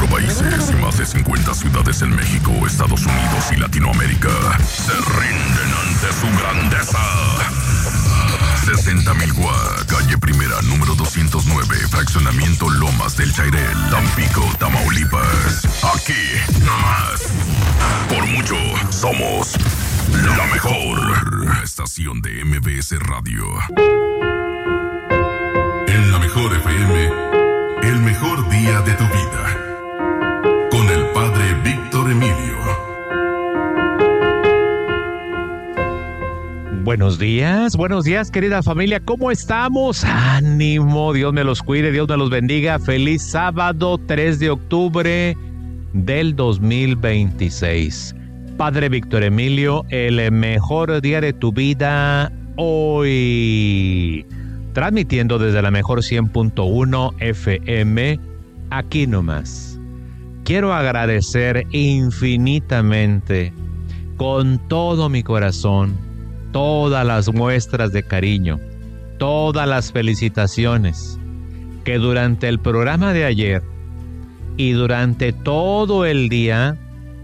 24 países y más de 50 ciudades en México, Estados Unidos y Latinoamérica se rinden ante su grandeza. 60,000 Guá, calle Primera, número 209, fraccionamiento Lomas del Chairel, Tampico, Tamaulipas. Aquí, nomás. Por mucho, somos la mejor estación de MBS Radio. En la mejor FM, el mejor día de tu vida. Con el padre Víctor Emilio. Buenos días querida familia, ¿cómo estamos? Ánimo, Dios me los cuide, Dios me los bendiga. Feliz sábado 3 de octubre del 2026. Padre Víctor Emilio, el mejor día de tu vida hoy. Transmitiendo desde la mejor 100.1 FM, aquí nomás. Quiero agradecer infinitamente, con todo mi corazón, todas las muestras de cariño, todas las felicitaciones que durante el programa de ayer y durante todo el día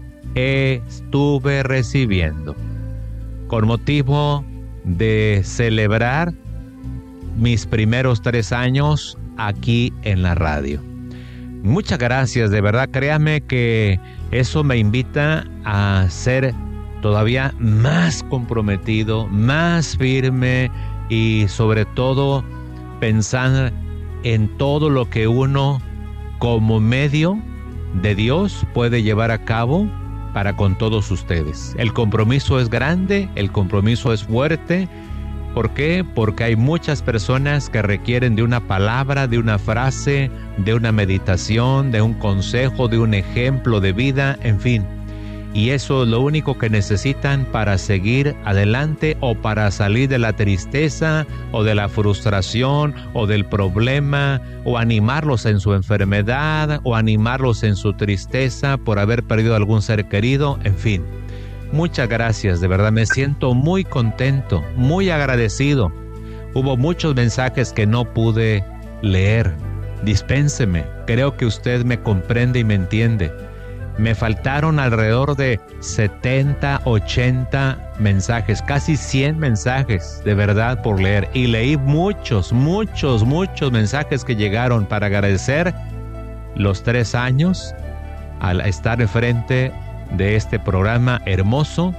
estuve recibiendo con motivo de celebrar mis primeros 3 años aquí en la radio. Muchas gracias, de verdad, créame que eso me invita a ser todavía más comprometido, más firme y sobre todo pensar en todo lo que uno como medio de Dios puede llevar a cabo para con todos ustedes. El compromiso es grande, el compromiso es fuerte. ¿Por qué? Porque hay muchas personas que requieren de una palabra, de una frase, de una meditación, de un consejo, de un ejemplo de vida, en fin. Y eso es lo único que necesitan para seguir adelante o para salir de la tristeza o de la frustración o del problema o animarlos en su enfermedad o animarlos en su tristeza por haber perdido algún ser querido, en fin. Muchas gracias, de verdad me siento muy contento, muy agradecido. Hubo muchos mensajes que no pude leer. Dispénseme, creo que usted me comprende y me entiende. Me faltaron alrededor de 70, 80 mensajes, casi 100 mensajes de verdad por leer. Y leí muchos mensajes que llegaron para agradecer los 3 años al estar enfrente de este programa hermoso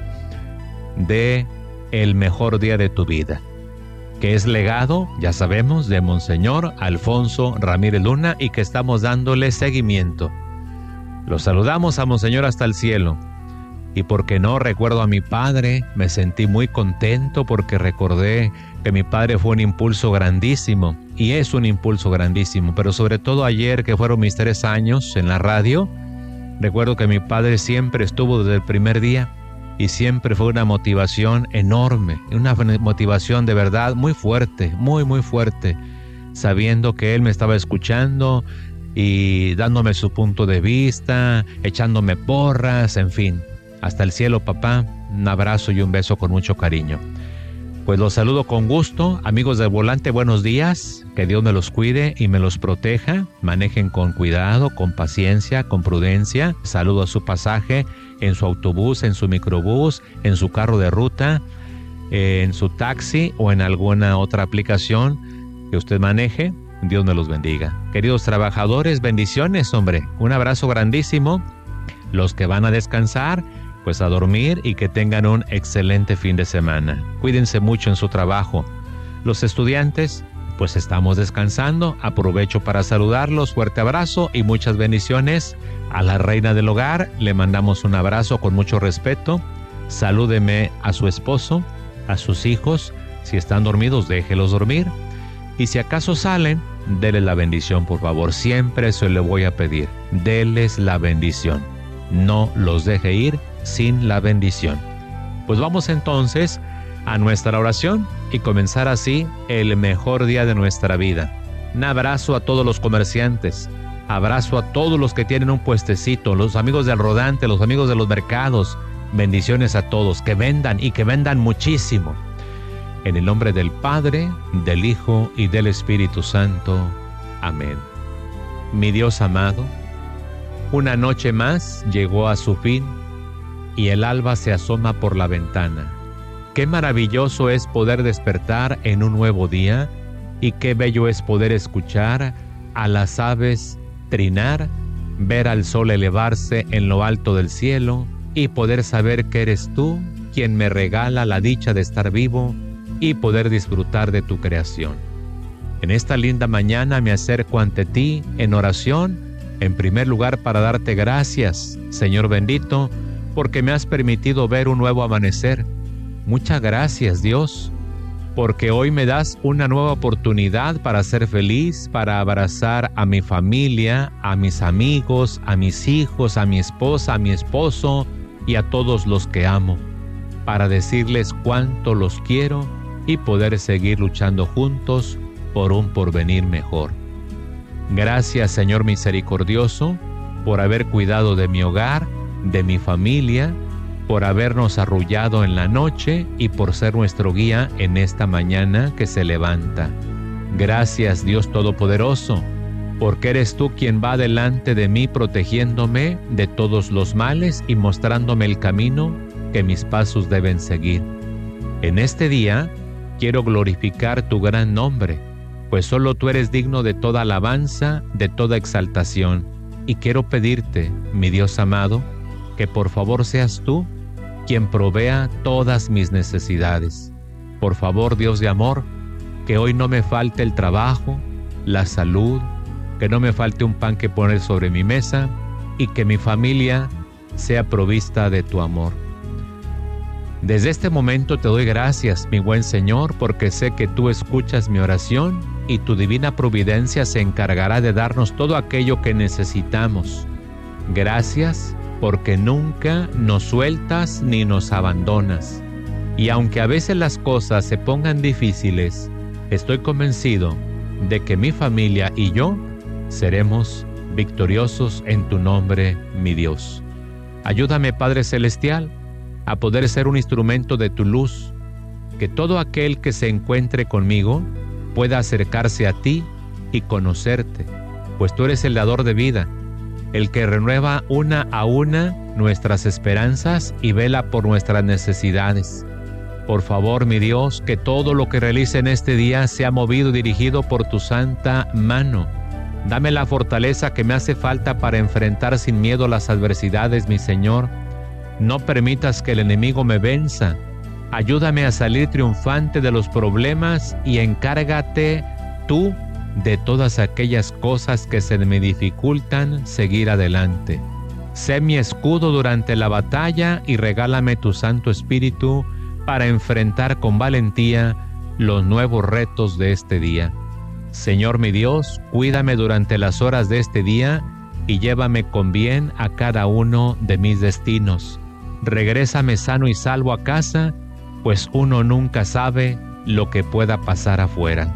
de El Mejor Día de tu Vida, que es legado, ya sabemos, de Monseñor Alfonso Ramírez Luna y que estamos dándole seguimiento. Los saludamos a Monseñor hasta el cielo. Y porque no recuerdo a mi padre, me sentí muy contento porque recordé que mi padre fue un impulso grandísimo y es un impulso grandísimo, pero sobre todo ayer que fueron mis 3 años en la radio, recuerdo que mi padre siempre estuvo desde el primer día y siempre fue una motivación enorme, una motivación de verdad muy fuerte, muy fuerte, sabiendo que él me estaba escuchando y dándome su punto de vista, echándome porras, en fin. Hasta el cielo, papá, un abrazo y un beso con mucho cariño. Pues los saludo con gusto, amigos del volante, buenos días, que Dios me los cuide y me los proteja, manejen con cuidado, con paciencia, con prudencia. Saludo a su pasaje, en su autobús, en su microbús, en su carro de ruta, en su taxi o en alguna otra aplicación que usted maneje. Dios me los bendiga. Queridos trabajadores, bendiciones, hombre. Un abrazo grandísimo. Los que van a descansar, pues a dormir y que tengan un excelente fin de semana. Cuídense mucho en su trabajo. Los estudiantes, pues estamos descansando. Aprovecho para saludarlos. Fuerte abrazo y muchas bendiciones. A la reina del hogar le mandamos un abrazo con mucho respeto. Salúdeme a su esposo, a sus hijos. Si están dormidos, déjelos dormir. Y si acaso salen, denles la bendición, por favor. Siempre se lo voy a pedir. Denles la bendición. No los deje ir sin la bendición. Pues vamos entonces a nuestra oración y comenzar así el mejor día de nuestra vida. Un abrazo a todos los comerciantes. Abrazo a todos los que tienen un puestecito, los amigos del rodante, los amigos de los mercados. Bendiciones a todos. Que vendan y que vendan muchísimo. En el nombre del Padre, del Hijo y del Espíritu Santo. Amén. Mi Dios amado, Una noche más llegó a su fin y el alba se asoma por la ventana. Qué maravilloso es poder despertar en un nuevo día y qué bello es poder escuchar a las aves trinar, ver al sol elevarse en lo alto del cielo y poder saber que eres tú quien me regala la dicha de estar vivo y poder disfrutar de tu creación. En esta linda mañana me acerco ante ti en oración, en primer lugar para darte gracias, Señor bendito, porque me has permitido ver un nuevo amanecer. Muchas gracias, Dios, porque hoy me das una nueva oportunidad para ser feliz, para abrazar a mi familia, a mis amigos, a mis hijos, a mi esposa, a mi esposo y a todos los que amo, para decirles cuánto los quiero y poder seguir luchando juntos por un porvenir mejor. Gracias, Señor misericordioso, por haber cuidado de mi hogar, de mi familia, por habernos arrullado en la noche y por ser nuestro guía en esta mañana que se levanta. Gracias, Dios Todopoderoso, porque eres tú quien va delante de mí protegiéndome de todos los males y mostrándome el camino que mis pasos deben seguir. En este día quiero glorificar tu gran nombre, pues solo tú eres digno de toda alabanza, de toda exaltación. Y quiero pedirte, mi Dios amado, que por favor seas tú quien provea todas mis necesidades. Por favor, Dios de amor, que hoy no me falte el trabajo, la salud, que no me falte un pan que poner sobre mi mesa y que mi familia sea provista de tu amor. Desde este momento te doy gracias, mi buen Señor, porque sé que tú escuchas mi oración y tu divina providencia se encargará de darnos todo aquello que necesitamos. Gracias porque nunca nos sueltas ni nos abandonas. Y aunque a veces las cosas se pongan difíciles, estoy convencido de que mi familia y yo seremos victoriosos en tu nombre, mi Dios. Ayúdame, Padre Celestial, a poder ser un instrumento de tu luz, que todo aquel que se encuentre conmigo pueda acercarse a ti y conocerte, pues tú eres el dador de vida, el que renueva una a una nuestras esperanzas y vela por nuestras necesidades. Por favor, mi Dios, que todo lo que realice en este día sea movido y dirigido por tu santa mano. Dame la fortaleza que me hace falta para enfrentar sin miedo las adversidades, mi Señor. No permitas que el enemigo me venza. Ayúdame a salir triunfante de los problemas y encárgate tú de todas aquellas cosas que se me dificultan seguir adelante. Sé mi escudo durante la batalla y regálame tu Santo Espíritu para enfrentar con valentía los nuevos retos de este día. Señor mi Dios, cuídame durante las horas de este día y llévame con bien a cada uno de mis destinos. Regrésame sano y salvo a casa, pues uno nunca sabe lo que pueda pasar afuera.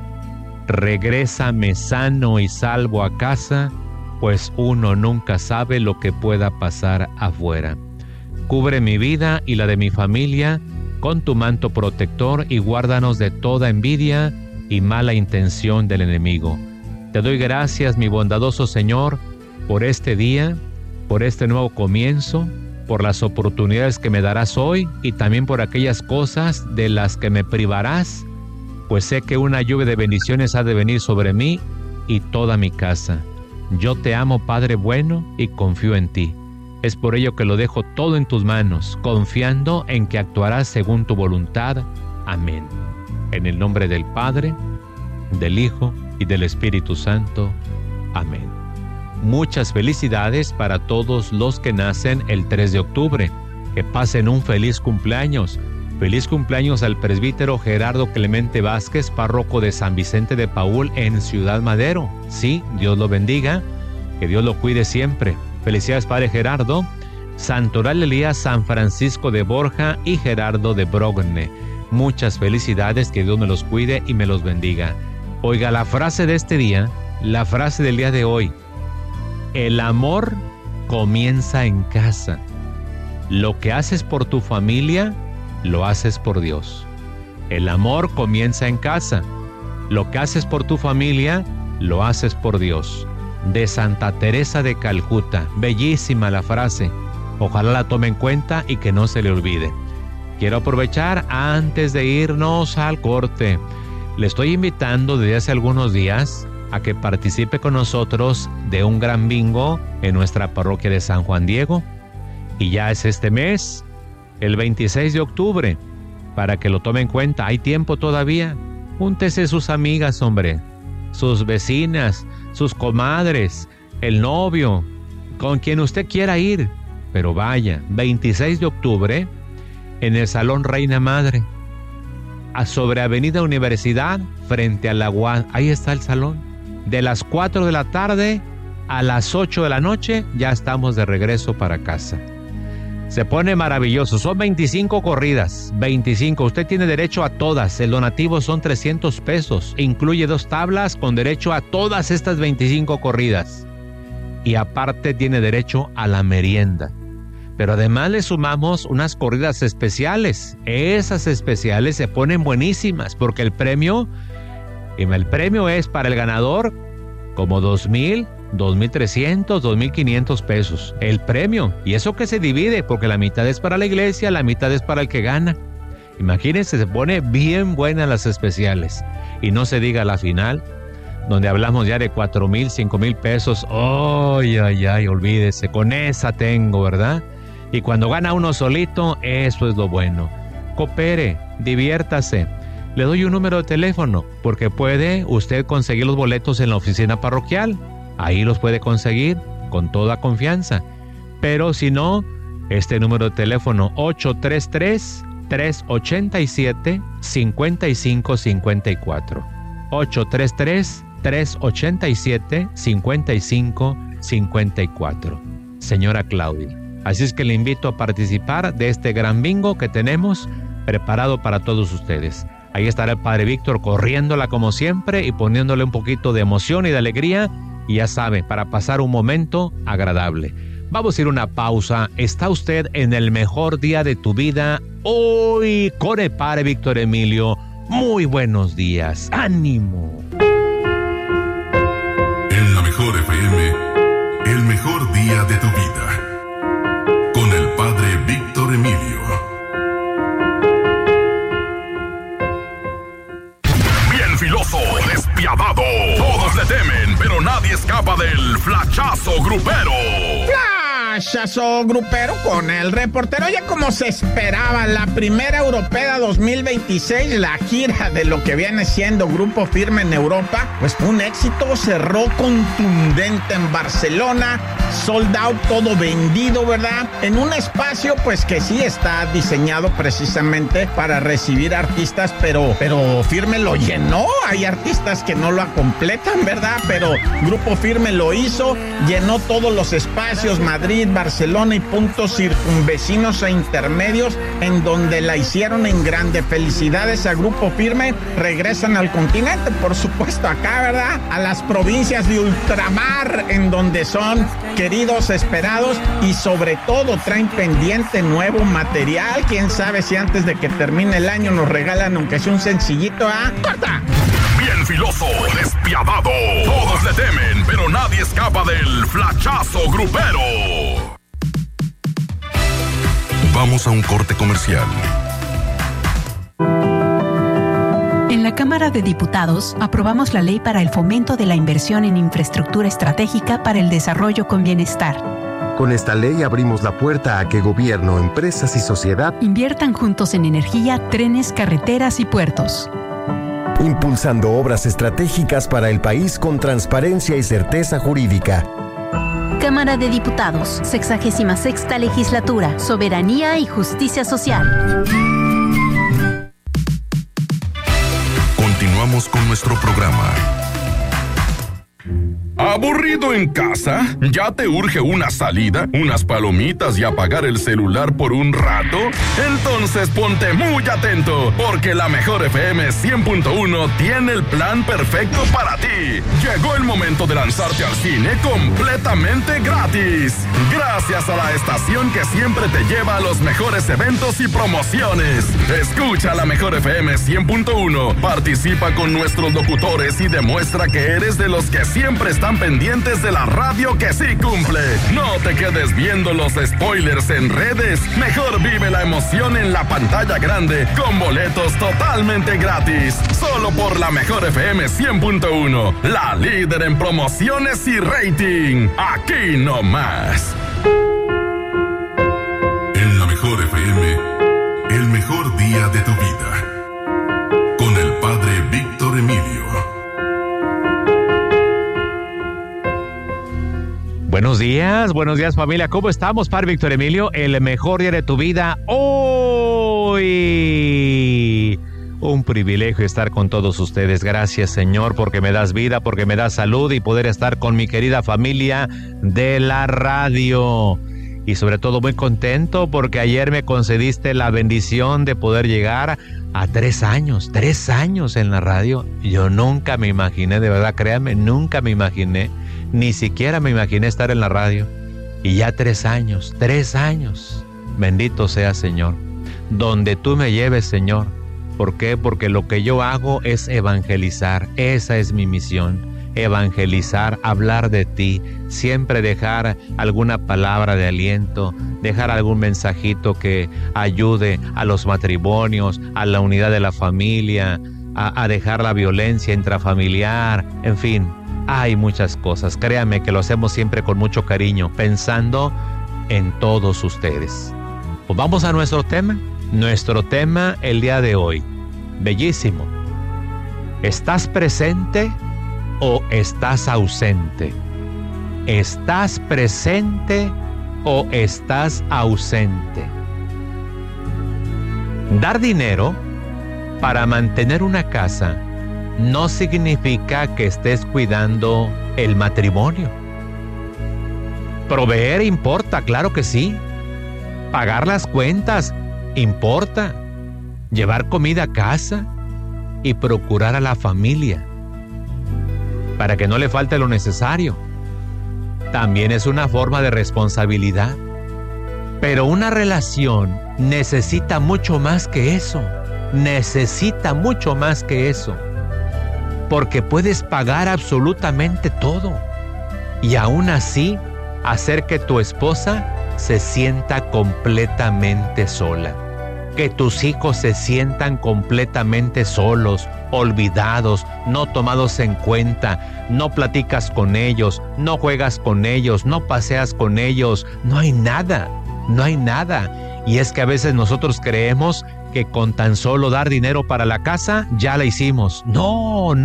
Regrésame sano y salvo a casa, pues uno nunca sabe lo que pueda pasar afuera. Cubre mi vida y la de mi familia con tu manto protector y guárdanos de toda envidia y mala intención del enemigo. Te doy gracias, mi bondadoso Señor, por este día, por este nuevo comienzo, por las oportunidades que me darás hoy y también por aquellas cosas de las que me privarás, pues sé que una lluvia de bendiciones ha de venir sobre mí y toda mi casa. Yo te amo, Padre bueno, y confío en ti. Es por ello que lo dejo todo en tus manos, confiando en que actuarás según tu voluntad. Amén. En el nombre del Padre, del Hijo y del Espíritu Santo. Amén. Muchas felicidades para todos los que nacen el 3 de octubre. Que pasen un feliz cumpleaños. Feliz cumpleaños al presbítero Gerardo Clemente Vázquez, párroco de San Vicente de Paúl en Ciudad Madero. Sí, Dios lo bendiga, que Dios lo cuide siempre. Felicidades, Padre Gerardo. Santoral Elías San Francisco de Borja y Gerardo de Brogne. Muchas felicidades, que Dios me los cuide y me los bendiga. Oiga, la frase de este día, la frase del día de hoy. El amor comienza en casa. Lo que haces por tu familia, lo haces por Dios. El amor comienza en casa. Lo que haces por tu familia, lo haces por Dios. de Santa Teresa de Calcuta. Bellísima la frase. Ojalá la tome en cuenta y que no se le olvide. Quiero aprovechar antes de irnos al corte. Le estoy invitando desde hace algunos días a que participe con nosotros de un gran bingo en nuestra parroquia de San Juan Diego. Y ya es este mes, el 26 de octubre, para que lo tome en cuenta. Hay tiempo todavía. Júntese sus amigas, hombre, sus vecinas, sus comadres, el novio, con quien usted quiera ir. Pero vaya, 26 de octubre, en el Salón Reina Madre, sobre Avenida Universidad, frente a la UAD. Ahí está el salón. De las 4 de la tarde a las 8 de la noche, ya estamos de regreso para casa. Se pone maravilloso. Son 25 corridas. 25. Usted tiene derecho a todas. El donativo son 300 pesos. Incluye 2 tablas con derecho a todas estas 25 corridas. Y aparte tiene derecho a la merienda. Pero además le sumamos unas corridas especiales. Esas especiales se ponen buenísimas porque el premio es para el ganador como 2,000, 2,300, 2,500 pesos. El premio. Y eso que se divide porque la mitad es para la iglesia, la mitad es para el que gana. Imagínense, se pone bien buenas las especiales. Y no se diga la final, donde hablamos ya de 4,000, 5,000 pesos. ¡Ay, ay, ay! Olvídese, con esa tengo, ¿verdad? Y cuando gana uno solito, eso es lo bueno. Coopere, diviértase. Le doy un número de teléfono, porque puede usted conseguir los boletos en la oficina parroquial. Ahí los puede conseguir con toda confianza. Pero si no, este número de teléfono 833-387-5554. 833-387-5554. Señora Claudia. Así es que le invito a participar de este gran bingo que tenemos preparado para todos ustedes. Ahí estará el Padre Víctor corriéndola como siempre y poniéndole un poquito de emoción y de alegría. Y ya sabe, para pasar un momento agradable. Vamos a ir a una pausa. ¿Está usted en el mejor día de tu vida hoy con el Padre Víctor Emilio? Muy buenos días. ¡Ánimo! En la Mejor FM, el mejor día de tu vida. Con el Padre Víctor Emilio. Bien filoso, despiadado. Todos le temen, pero nadie escapa del flachazo grupero. Flachazo grupero con el reportero. Ya como se esperaba, la primera Europea 2026, la gira de lo que viene siendo Grupo Firme en Europa, pues fue un éxito. Cerró contundente en Barcelona, sold out, todo vendido, ¿verdad? En un espacio pues que sí está diseñado precisamente para recibir artistas, pero Firme lo llenó. Hay artistas que no lo completan, ¿verdad? Pero Grupo Firme lo hizo, llenó todos los espacios, Madrid, Barcelona y puntos circunvecinos e intermedios en donde la hicieron en grande. Felicidades a Grupo Firme. Regresan al continente, por supuesto, acá, ¿verdad? A las provincias de ultramar, en donde son queridos, esperados y sobre todo traen pendiente nuevo material. Quién sabe si antes de que termine el año nos regalan aunque sea un sencillito, ¿ah? ¡Corta! Bien filoso, despiadado. Todos le temen, pero nadie escapa del flachazo grupero. Vamos a un corte comercial. En la Cámara de Diputados aprobamos la ley para el fomento de la inversión en infraestructura estratégica para el desarrollo con bienestar. Con esta ley abrimos la puerta a que gobierno, empresas y sociedad inviertan juntos en energía, trenes, carreteras y puertos. Impulsando obras estratégicas para el país con transparencia y certeza jurídica. Cámara de Diputados, 66ª Legislatura, Soberanía y Justicia Social. Continuamos con nuestro programa. ¿Aburrido en casa? ¿Ya te urge una salida, unas palomitas y apagar el celular por un rato? Entonces ponte muy atento, porque la Mejor FM 100.1 tiene el plan perfecto para ti. Llegó el momento de lanzarte al cine completamente gratis. Gracias a la estación que siempre te lleva a los mejores eventos y promociones. Escucha la Mejor FM 100.1, participa con nuestros locutores y demuestra que eres de los que siempre están están pendientes de la radio que sí cumple. No te quedes viendo los spoilers en redes. Mejor vive la emoción en la pantalla grande con boletos totalmente gratis. Solo por la Mejor FM 100.1, la líder en promociones y rating. Aquí nomás. En la Mejor FM, el mejor día de tu vida. Con el padre Víctor Emilio. Buenos días familia, ¿cómo estamos? Padre Víctor Emilio, el mejor día de tu vida. Hoy, un privilegio estar con todos ustedes. Gracias, Señor, porque me das vida, porque me das salud y poder estar con mi querida familia de la radio. Y sobre todo muy contento porque ayer me concediste la bendición de poder llegar a 3 años en la radio. Yo nunca me imaginé, de verdad, créanme, nunca me imaginé, ni siquiera me imaginé estar en la radio. Y ya 3 años, bendito sea, Señor, donde tú me lleves, Señor. ¿Por qué? Porque lo que yo hago es evangelizar, esa es mi misión. Evangelizar, hablar de ti, siempre dejar alguna palabra de aliento, dejar algún mensajito que ayude a los matrimonios, a la unidad de la familia, a dejar la violencia intrafamiliar, en fin, hay muchas cosas. Créanme que lo hacemos siempre con mucho cariño, pensando en todos ustedes. Pues vamos a nuestro tema el día de hoy, bellísimo. ¿Estás presente o estás ausente? ¿Estás presente o estás ausente? Dar dinero para mantener una casa no significa que estés cuidando el matrimonio. Proveer importa, claro que sí. Pagar las cuentas importa. Llevar comida a casa y procurar a la familia para que no le falte lo necesario también es una forma de responsabilidad. Pero una relación necesita mucho más que eso. Porque puedes pagar absolutamente todo y aún así hacer que tu esposa se sienta completamente sola. Que tus hijos se sientan completamente solos, olvidados, no tomados en cuenta, no platicas con ellos, no juegas con ellos, no paseas con ellos, no hay nada. Y es que a veces nosotros creemos que con tan solo dar dinero para la casa, ya la hicimos. No,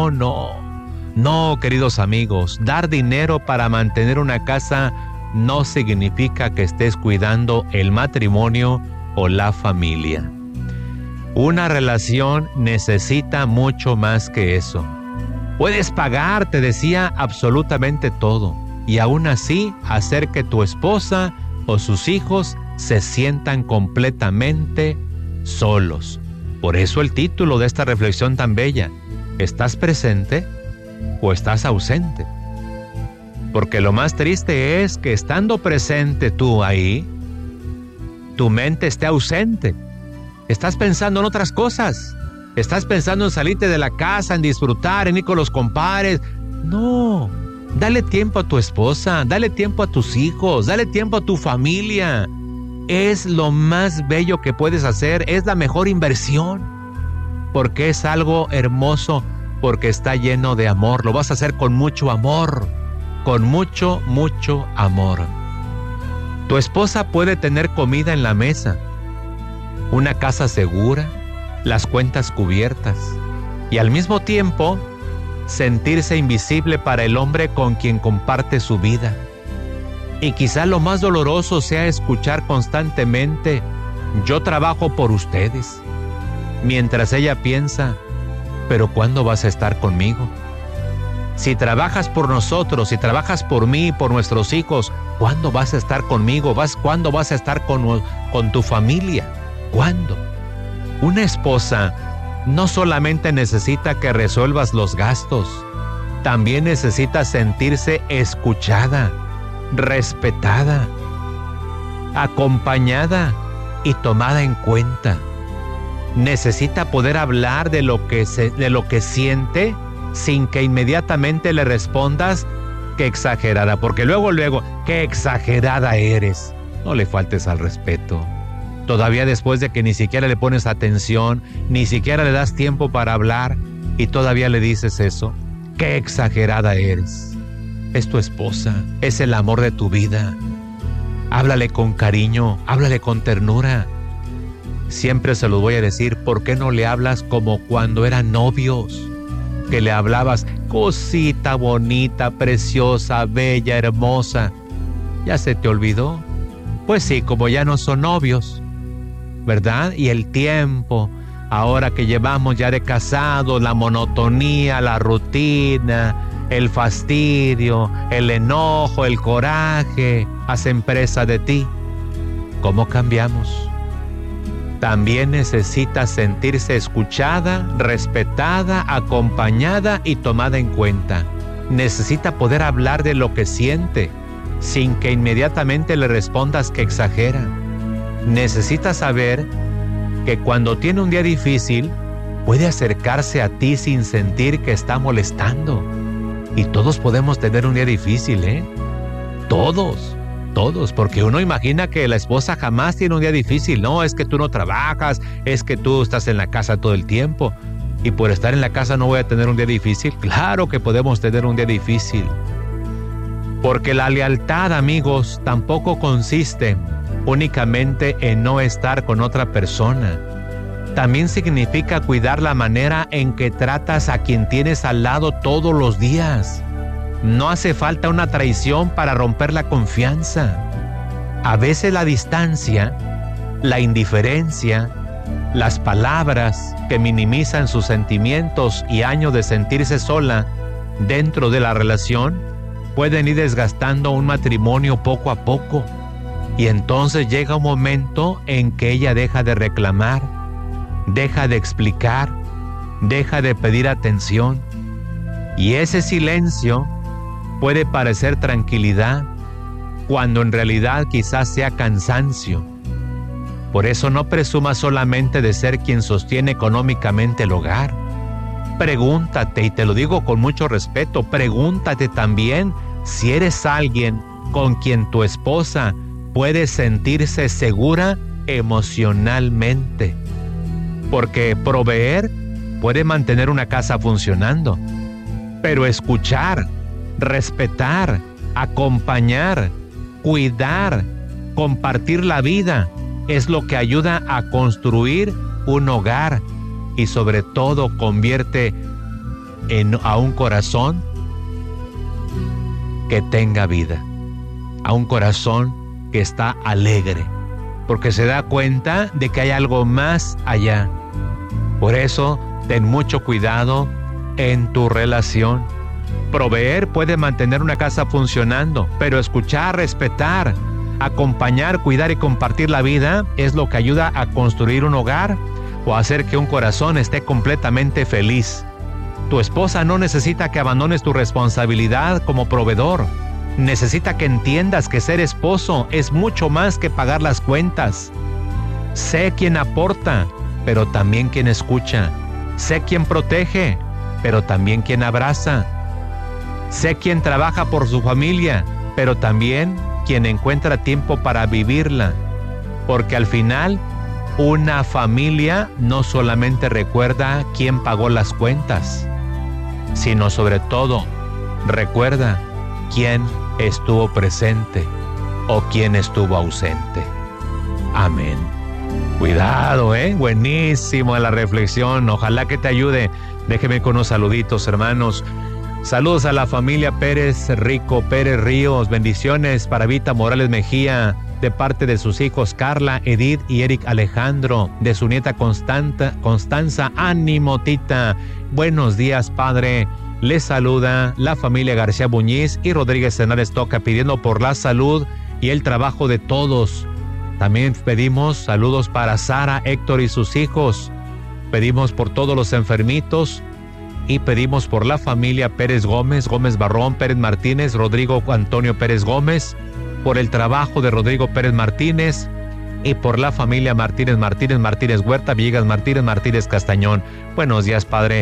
queridos amigos, dar dinero para mantener una casa no significa que estés cuidando el matrimonio o la familia. Una relación necesita mucho más que eso. Puedes pagar, te decía, absolutamente todo y aún así hacer que tu esposa o sus hijos se sientan completamente solos. Por eso el título de esta reflexión tan bella: ¿estás presente o estás ausente? Porque lo más triste es que estando presente tú ahí, tu mente esté ausente. Estás pensando en otras cosas. Estás pensando en salirte de la casa, en disfrutar, en ir con los compadres. No, dale tiempo a tu esposa, dale tiempo a tus hijos, dale tiempo a tu familia. Es lo más bello que puedes hacer, es la mejor inversión. Porque es algo hermoso, porque está lleno de amor. Lo vas a hacer con mucho amor, con mucho amor. Tu esposa puede tener comida en la mesa, una casa segura, las cuentas cubiertas y al mismo tiempo sentirse invisible para el hombre con quien comparte su vida. Y quizá lo más doloroso sea escuchar constantemente: yo trabajo por ustedes, mientras ella piensa: ¿pero cuándo vas a estar conmigo? Si trabajas por nosotros, si trabajas por mí, por nuestros hijos, ¿cuándo vas a estar conmigo? ¿Cuándo vas a estar con tu familia? ¿Cuándo? Una esposa no solamente necesita que resuelvas los gastos, también necesita sentirse escuchada, respetada, acompañada y tomada en cuenta. Necesita poder hablar de lo que siente sin que inmediatamente le respondas: qué exagerada, porque luego, qué exagerada eres. No le faltes al respeto. Todavía después de que ni siquiera le pones atención, ni siquiera le das tiempo para hablar, y todavía le dices eso. Qué exagerada eres. Es tu esposa, es el amor de tu vida. Háblale con cariño, háblale con ternura. Siempre se los voy a decir, ¿por qué no le hablas como cuando eran novios? Que le hablabas, cosita bonita, preciosa, bella, hermosa. ¿Ya se te olvidó? Pues sí, como ya no son novios, ¿verdad? Y el tiempo, ahora que llevamos ya de casados, la monotonía, la rutina, el fastidio, el enojo, el coraje, hacen presa de ti. ¿Cómo cambiamos? También necesita sentirse escuchada, respetada, acompañada y tomada en cuenta. Necesita poder hablar de lo que siente, sin que inmediatamente le respondas que exagera. Necesita saber que cuando tiene un día difícil, puede acercarse a ti sin sentir que está molestando. Y todos podemos tener un día difícil, ¿eh? Todos, porque uno imagina que la esposa jamás tiene un día difícil. No, es que tú no trabajas, es que tú estás en la casa todo el tiempo. Y por estar en la casa no voy a tener un día difícil. Claro que podemos tener un día difícil. Porque la lealtad, amigos, tampoco consiste únicamente en no estar con otra persona. También significa cuidar la manera en que tratas a quien tienes al lado todos los días. No hace falta una traición para romper la confianza. A veces la distancia, la indiferencia, las palabras que minimizan sus sentimientos y años de sentirse sola dentro de la relación pueden ir desgastando un matrimonio poco a poco. Y entonces llega un momento en que ella deja de reclamar, deja de explicar, deja de pedir atención. Y ese silencio puede parecer tranquilidad, cuando en realidad quizás sea cansancio. Por eso no presumas solamente de ser quien sostiene económicamente el hogar. Pregúntate, y te lo digo con mucho respeto, pregúntate también si eres alguien con quien tu esposa puede sentirse segura emocionalmente. Porque proveer puede mantener una casa funcionando, pero escuchar, respetar, acompañar, cuidar, compartir la vida es lo que ayuda a construir un hogar y sobre todo convierte a un corazón que tenga vida, a un corazón que está alegre, porque se da cuenta de que hay algo más allá. Por eso, ten mucho cuidado en tu relación. Proveer puede mantener una casa funcionando, pero escuchar, respetar, acompañar, cuidar y compartir la vida es lo que ayuda a construir un hogar o a hacer que un corazón esté completamente feliz. Tu esposa no necesita que abandones tu responsabilidad como proveedor. Necesita que entiendas que ser esposo es mucho más que pagar las cuentas. Sé quien aporta, pero también quien escucha. Sé quien protege, pero también quien abraza. Sé quien trabaja por su familia, pero también quien encuentra tiempo para vivirla. Porque al final, una familia no solamente recuerda quién pagó las cuentas, sino sobre todo recuerda quién estuvo presente o quién estuvo ausente. Amén. Cuidado, buenísimo la reflexión. Ojalá que te ayude. Déjeme con unos saluditos, hermanos. Saludos a la familia Pérez Rico, Pérez Ríos. Bendiciones para Vita Morales Mejía, de parte de sus hijos Carla, Edith y Eric Alejandro, de su nieta Constanza. Ánimo, Tita. Buenos días, padre. Les saluda la familia García Buñiz y Rodríguez Henares Toca, pidiendo por la salud y el trabajo de todos. También pedimos saludos para Sara, Héctor y sus hijos. Pedimos por todos los enfermitos y pedimos por la familia Pérez Gómez, Gómez Barrón, Pérez Martínez, Rodrigo Antonio Pérez Gómez, por el trabajo de Rodrigo Pérez Martínez y por la familia Martínez Huerta, Villegas Martínez Castañón. Buenos días, padre.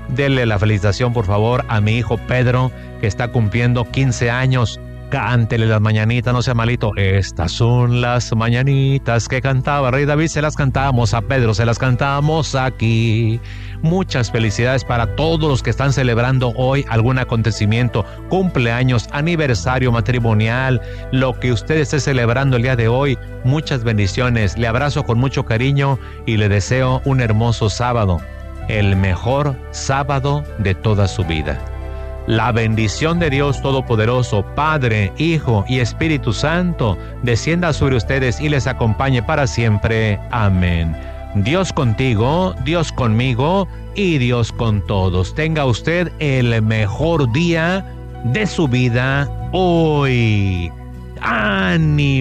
Dele la felicitación, por favor, a mi hijo Pedro, que está cumpliendo 15 años. Cántele las mañanitas, no sea malito. Estas son las mañanitas que cantaba Rey David. Se las cantamos a Pedro, se las cantamos aquí. Muchas felicidades para todos los que están celebrando hoy algún acontecimiento, cumpleaños, aniversario matrimonial, lo que usted esté celebrando el día de hoy. Muchas bendiciones. Le abrazo con mucho cariño y le deseo un hermoso sábado, el mejor sábado de toda su vida. La bendición de Dios Todopoderoso, Padre, Hijo y Espíritu Santo, descienda sobre ustedes y les acompañe para siempre. Amén. Dios contigo, Dios conmigo y Dios con todos. Tenga usted el mejor día de su vida hoy. ¡Ánimo!